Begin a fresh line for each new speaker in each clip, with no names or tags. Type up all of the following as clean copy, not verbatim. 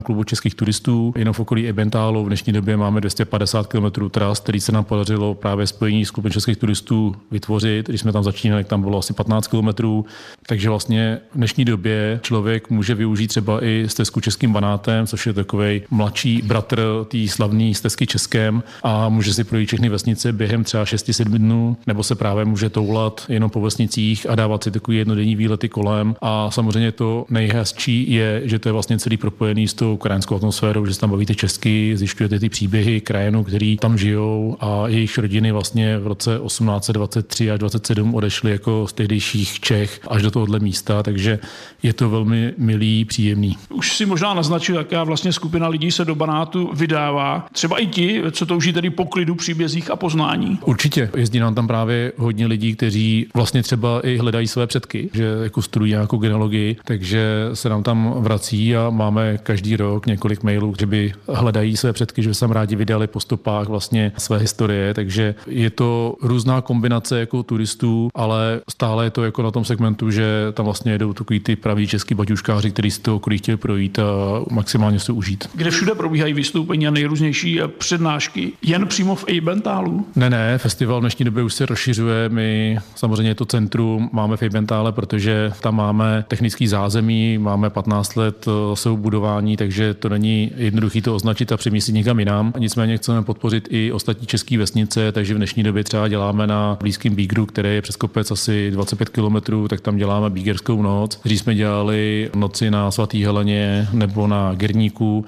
klubu českých turistů. Jenom v okolí Emmentálu v dnešní době máme 250 km tras, který se nám podařilo právě spojení s klubem českých turistů vytvořit. Když jsme tam začínali, tam bylo asi 15 km. Takže vlastně v dnešní době člověk může využít třeba i stezku Českým Banátem, což je takovej mladší bratr té slavné stezky Českém, a může si projít všechny vesnice během třeba 6-7 dnů, nebo se právě může toulat jenom po vesnicích a dávat si takový jednodenní výlety kolem. A samozřejmě to nejhezčí je, že to je vlastně celý propojený s tou krajanskou atmosférou, že se tam bavíte česky, zjišťujete ty příběhy krajanů, který tam žijou, a jejich rodiny vlastně v roce 1823 až 27 odešly jako z tehdejších Čech až do tohohle místa, takže je to velmi milý, příjemný.
Už si možná naznačil, jaká vlastně skupina lidí se do Banátu vydává. Třeba i ti, co touží tedy po klidu, příbězích a poznání.
Určitě. Jezdí nám tam právě hodně lidí, kteří vlastně třeba i hledají své předky, že jako studují nějakou genealogii, takže se nám tam vrací a máme každý rok několik mailů, že by hledají své předky, že by se tam rádi vydali po stopách vlastně své historie, takže je to různá kombinace jako turistů, ale stále je to jako na tom segmentu, že tam vlastně jedou takový ty praví český baťuškáři, kteří si to okolí chtějí projít a maximálně si užít.
Kde všude probíhají vystoupení a nejrůznější přednášky? Jen přímo v Emmentálu?
Ne, festival v dnešní době už se rozšiřuje. My samozřejmě to centrum máme v Emmentále, protože tam máme technický zázemí, máme 15 let budování, takže to není jednoduché to označit a přemístit někam jinam. Nicméně chceme podpořit i ostatní české vesnice, takže v dnešní době třeba děláme na blízkém Bígru, který je přes kopec asi 25 km, tak tam děláme Bígerskou noc. Dřív jsme dělali noci na Svatý Heleně nebo na Gerníku,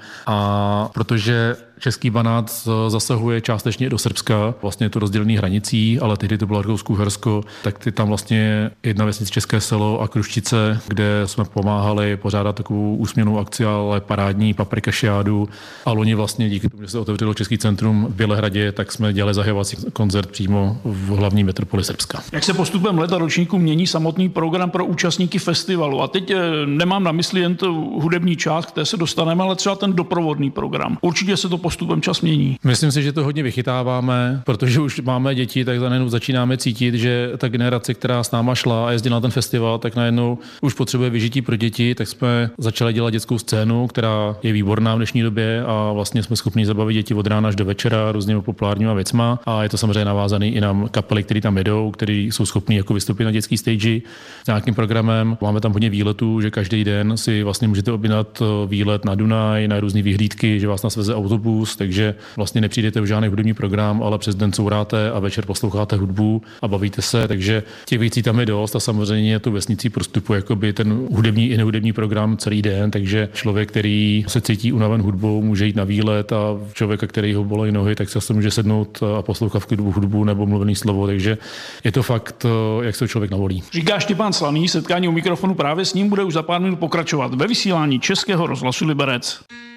a protože Český Banát zasahuje částečně do Srbska, vlastně je to rozdělený hranicí, ale tehdy to bylo Rakousko-Uhersko, tak ty tam vlastně jedna vesnice České Selo a Kruščice, kde jsme pomáhali pořádat takovou úsměvnou akci, ale parádní paprikašiádu. A loni vlastně díky tomu, že se otevřelo Český centrum v Bělehradě, tak jsme dělali zahajovací koncert přímo v hlavní metropoli Srbska.
Jak se postupem let a ročníku mění samotný program pro účastníky festivalu? A teď nemám na mysli jen tu hudební část, které se dostaneme, ale třeba ten doprovodný program. Určitě se to postupem čas mění.
Myslím si, že to hodně vychytáváme, protože už máme děti, tak najednou začínáme cítit, že ta generace, která s náma šla a jezdila na ten festival, tak najednou už potřebuje vyžití pro děti, tak jsme začali dělat dětskou scénu, která je výborná v dnešní době, a vlastně jsme schopni zabavit děti od rána až do večera různými populárníma věcma, a je to samozřejmě navázaný i na kapely, které tam jedou, které jsou schopní jako vystoupit na dětský stage s nějakým programem. Máme tam hodně výletů, že každý den si vlastně můžete objednat výlet na Dunaj, na různé vyhlídky, že vás nás veze autobus, takže vlastně nepřijdete v žádný hudební program, ale přes den couráte a večer posloucháte hudbu a bavíte se, takže těch věcí tam je dost, a samozřejmě tu vesnicí prostupuje jakoby ten hudební i nehudební program celý den, takže člověk, který se cítí unaven hudbou, může jít na výlet, a člověka, který ho bolí nohy, tak se může sednout a poslouchat v klidu hudbu nebo mluvený slovo, takže je to fakt, jak se člověk navolí.
Říká Štěpán Slaný, setkání u mikrofonu právě s ním bude už za pár minut pokračovat ve vysílání Českého rozhlasu Liberec.